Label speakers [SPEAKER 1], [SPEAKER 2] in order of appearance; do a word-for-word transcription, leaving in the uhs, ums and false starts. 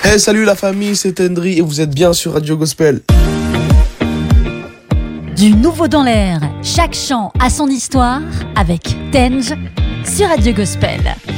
[SPEAKER 1] Hey, salut la famille, c'est Tendry et vous êtes bien sur Radio Gospel.
[SPEAKER 2] Du nouveau dans l'air, chaque chant a son histoire avec Tenj sur Radio Gospel.